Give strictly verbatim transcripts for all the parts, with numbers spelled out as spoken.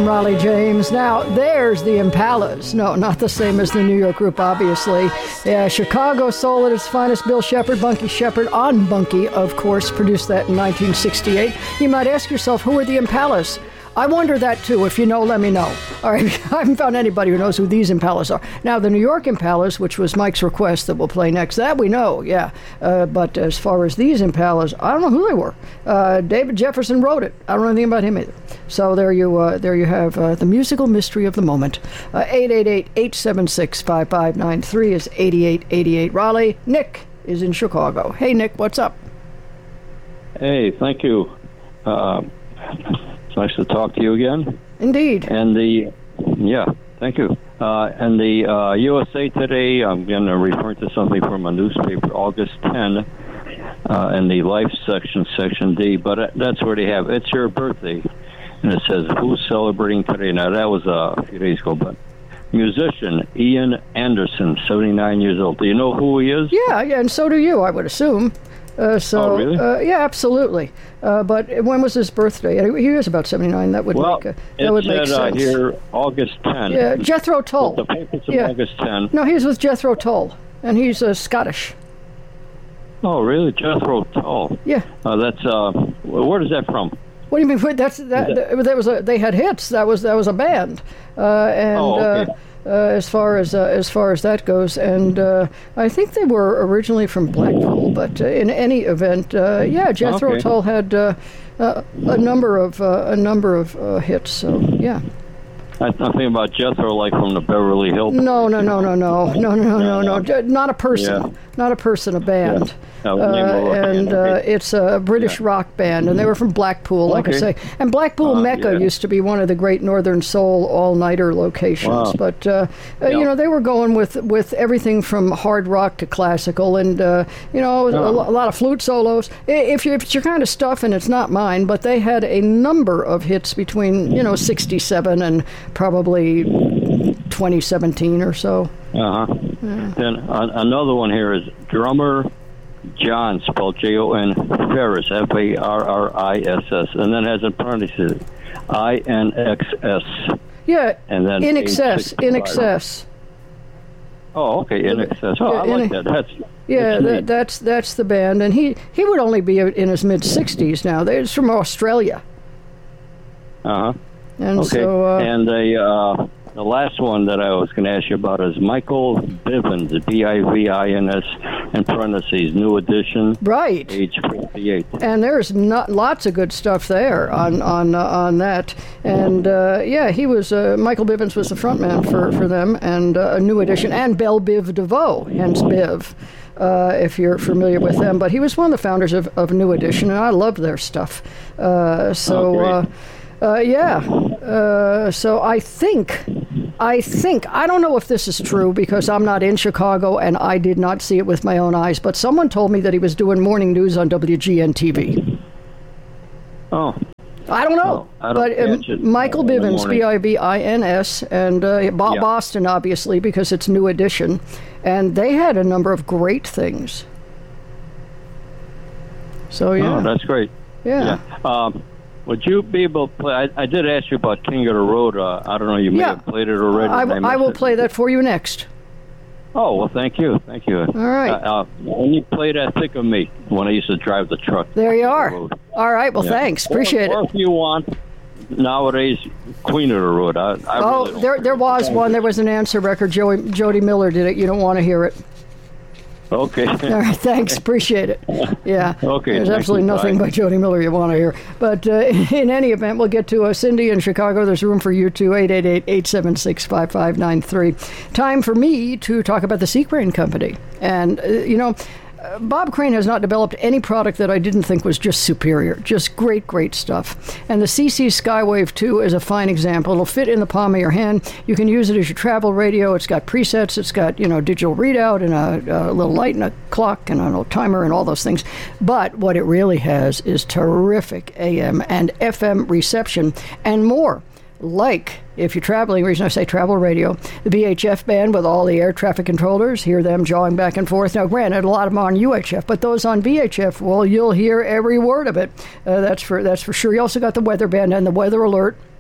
from Raleigh James. Now, there's the Impalas. No, not the same as the New York group, obviously. Yeah, Chicago soul at its finest. Bill Shepard, Bunky Shepard, on Bunky, of course, produced that in nineteen sixty-eight. You might ask yourself, who are the Impalas? I wonder that, too. If you know, let me know. All right, I haven't found anybody who knows who these Impalas are. Now, the New York Impalas, which was Mike's request that we'll play next, that we know, yeah. Uh, but as far as these Impalas, I don't know who they were. Uh, David Jefferson wrote it. I don't know anything about him either. So there you uh, there you have uh, the musical mystery of the moment. Uh, eight eight eight, eight seven six, five five nine three is eighty-eight eighty-eight Raleigh. Nick is in Chicago. Hey, Nick, what's up? Hey, thank you. Uh, it's nice to talk to you again. Indeed. And the, yeah, thank you. Uh, and the uh, U S A Today, I'm going to refer to something from a newspaper, August tenth, uh, in the Life section, Section D, but that's where they have, it's your birthday. And it says, who's celebrating today? Now, that was uh, a few days ago, but musician Ian Anderson, seventy-nine years old. Do you know who he is? Yeah, yeah, and so do you, I would assume. Uh, so, oh, really? Uh, yeah, absolutely. Uh, but when was his birthday? He was about seventy-nine. That would well, make a, that would said, make sense. Uh, here, August tenth. Yeah, Jethro Tull. The paper's from yeah. August tenth. No, he's with Jethro Tull, and he's uh, Scottish. Oh, really? Jethro Tull. Yeah. Uh, that's uh, where is that from? What do you mean? That's that. that, that was a. They had hits. That was that was a band, uh, and. Oh, okay. uh, Uh, as far as uh, as far as that goes, and uh, I think they were originally from Blackpool, but uh, in any event, uh, yeah, Jethro okay. Tull had uh, uh, a number of uh, a number of uh, hits. So yeah. I'm thinking about Jethro, like from the Beverly Hills. No, no, no, no, no, no, no, no, no, no. Not a person, yeah. not a person, a band. Yeah. Uh, and uh, it's a British yeah. rock band, and they were from Blackpool, like okay. I say. And Blackpool uh, Mecca yeah. used to be one of the great Northern Soul all-nighter locations. Wow. But, uh, yeah. you know, they were going with, with everything from hard rock to classical and, uh, you know, oh. a, a lot of flute solos. If, you, if it's your kind of stuff, and it's not mine, but they had a number of hits between, you know, sixty-seven and probably twenty seventeen or so. Uh-huh. Yeah. Then uh, another one here is drummer John, spelled J O N, Farris, F A R R I S S, and then has in parentheses I N X S. Yeah, and then in excess, in excess. Oh, okay, in excess. Oh, yeah, I like that. That's yeah, that's, that, that's that's the band, and he, he would only be in his mid sixties now. He's from Australia. Uh huh. And okay. so, uh, and the uh, the last one that I was going to ask you about is Michael Bivins, B I V I N S, in parentheses, new edition, right? Age fifty-eight. And there's not lots of good stuff there on on uh, on that. And uh, yeah, he was uh, Michael Bivins was the frontman for for them, and uh, a new edition, and Belle Biv DeVoe, hence Biv. Uh, if you're familiar with them, but he was one of the founders of, of New Edition, and I loved their stuff. Uh, so, oh, uh, uh, yeah. Uh, so I think, I think, I don't know if this is true because I'm not in Chicago and I did not see it with my own eyes, but someone told me that he was doing morning news on W G N T V. Oh. I don't know, no, I don't but um, Michael Bivins, B I V I N S, and uh, Bob yeah. Boston, obviously, because it's New Edition, and they had a number of great things. So, yeah. Oh, that's great. Yeah. yeah. Um, would you be able to play? I, I did ask you about King of the Road. Uh, I don't know, you may yeah. have played it already. I, w- I will it. play that for you next. Oh, well, thank you. Thank you. All right. Uh, uh, when you played that, think of me when I used to drive the truck. There you are. The All right. Well, yeah. thanks. Appreciate or, it. Or if you want, nowadays, Queen of the Road. I, I oh, really there there was one. There was an answer record. Joey, Jody Miller did it. You don't want to hear it. Okay. All right, thanks. Appreciate it. Yeah. Okay. There's absolutely you. nothing Bye. by Jody Miller you want to hear. But uh, in any event, we'll get to uh, Cindy in Chicago. There's room for you too. eight eight eight, eight seven six, five five nine three. Time for me to talk about the Sea Crane Company. And, uh, you know, Uh, Bob Crane has not developed any product that I didn't think was just superior. Just great, great stuff. And the C C Skywave two is a fine example. It'll fit in the palm of your hand. You can use it as your travel radio. It's got presets. It's got, you know, digital readout and a, a little light and a clock and a little timer and all those things. But what it really has is terrific A M and F M reception and more. Like, if you're traveling, the reason I say travel radio, the V H F band with all the air traffic controllers, hear them jawing back and forth. Now, granted, a lot of them are on U H F, but those on V H F, well, you'll hear every word of it. Uh, that's for that's for sure. You also got the weather band and the weather alert.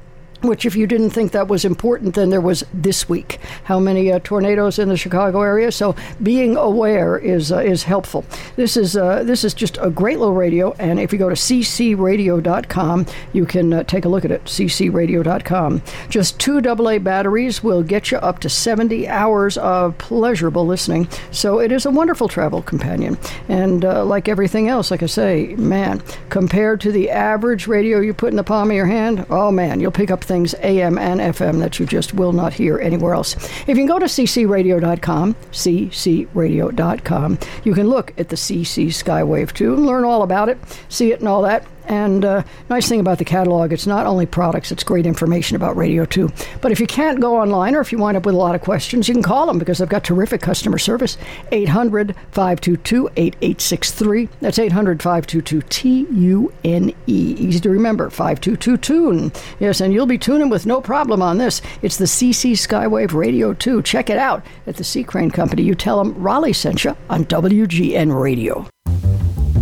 which if you didn't think that was important, then there was this week. How many uh, tornadoes in the Chicago area? So being aware is uh, is helpful. This is uh, this is just a great little radio, and if you go to c c radio dot com, you can uh, take a look at it, c c radio dot com. Just two double A batteries will get you up to seventy hours of pleasurable listening, so it is a wonderful travel companion. And uh, like everything else, like I say, man, compared to the average radio you put in the palm of your hand, oh man, you'll pick up things things A M and F M that you just will not hear anywhere else. If you can go to c c radio dot com, c c radio dot com, you can look at the C C Skywave two and learn all about it, see it and all that. And uh, nice thing about the catalog, it's not only products, it's great information about Radio two. But if you can't go online, or if you wind up with a lot of questions, you can call them because they've got terrific customer service. eight hundred, five two two, eight eight six three. That's eight hundred, five two two, T U N E. Easy to remember, five two two, tune. Yes, and you'll be tuning with no problem on this. It's the C C Skywave Radio two. Check it out at the Sea Crane Company. You tell them Raleigh sent you on W G N Radio.